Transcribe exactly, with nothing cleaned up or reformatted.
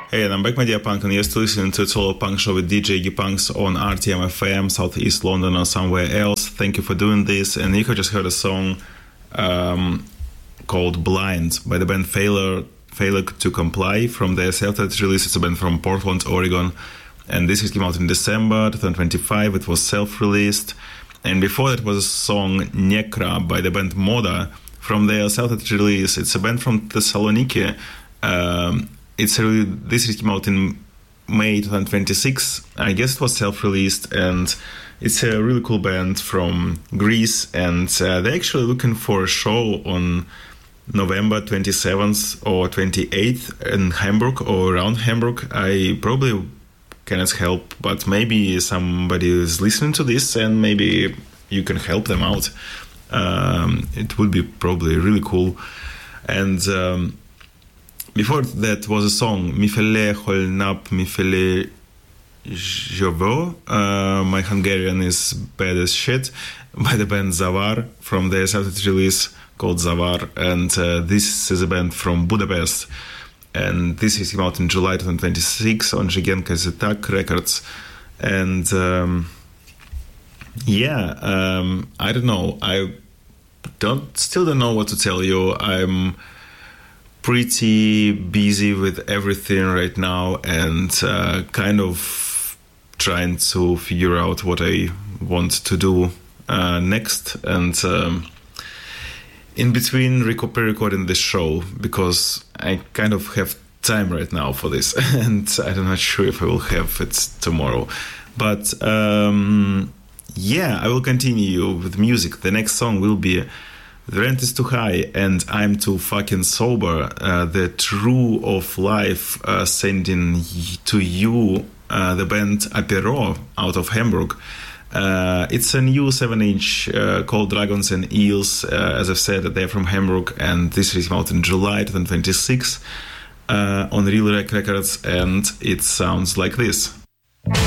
Hey, and I'm back, my dear punk, and you're still listening to It's All a Punk Show with D J Iggy Punks on R T M F M, Southeast London or somewhere else. Thank you for doing this. And you just heard a song um, called Blind by the band Failure, Failure to Comply from their self-titled release. It's a band from Portland, Oregon. And this came out in December twenty twenty-five. It was self-released. And before that was a song Nekra by the band Moda from their self-titled release. It's a band from Thessaloniki. Um, It's really, this came out in May twenty twenty-six. I guess it was self-released, and it's a really cool band from Greece. And uh, they're actually looking for a show on November twenty-seventh or twenty-eighth in Hamburg or around Hamburg. I probably cannot help, but maybe somebody is listening to this, and maybe you can help them out. Um, it would be probably really cool. And Um, Before that was a song, Mifele Holnap Mifele Jovo. Uh, my Hungarian is bad as shit, by the band Zavar from their self-titled release called Zavar. And uh, this is a band from Budapest. And this is came out in July twenty twenty-six on Zhigenka Zetak Records. And um, yeah, um, I don't know. I don't still don't know what to tell you. I'm pretty busy with everything right now, and uh, kind of trying to figure out what I want to do uh, next, and um, in between rec- pre-recording this show, because I kind of have time right now for this, and I'm not sure if I will have it tomorrow, but um, yeah, I will continue with music. The next song will be The Rent is Too High and I'm Too Fucking Sober, uh, the True of Life, uh, sending to you uh, the band Apero out of Hamburg. Uh, it's a new seven inch uh, called Dragons and Eels. Uh, as I've said, they're from Hamburg, and this is out in July twenty twenty-six uh, on Real Rec Records, and it sounds like this.